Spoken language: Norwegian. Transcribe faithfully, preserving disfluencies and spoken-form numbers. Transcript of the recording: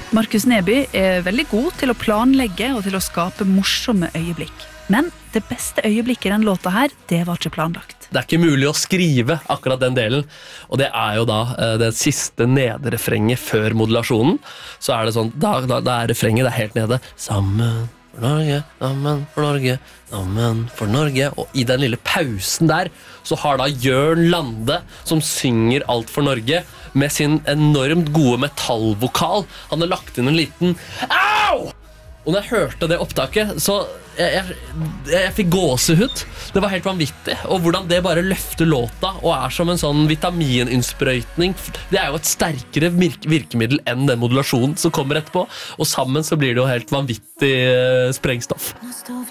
Markus Neby er veldig god til å planlegge og til å skape morsomme øyeblikk. Men det beste øyeblikket i den låta her, det var ikke planlagt. Det er ikke mulig å skrive akkurat den delen, og det er jo da eh, det siste nederefrenget før modulasjonen. Så er det sånn, da, da, da er refrenget, det er helt nede. Sammen for Norge, sammen for Norge, sammen for Norge. Og i den lille pausen der, så har da Jørn Lande, som synger Alt for Norge, med sin enormt gode metallvokal. Han har lagt inn en liten Au! Og når jeg hørte det opptaket, så jeg, jeg, jeg, jeg fikk gåsehud. Det var helt vanvittig. Og hvordan det bare løfter låta og er som en sånn vitamininnsprøytning. Det er jo et sterkere virke, virkemiddel enn den modulasjonen som kommer etterpå. Og sammen så blir det jo helt vanvittig sprengstoff.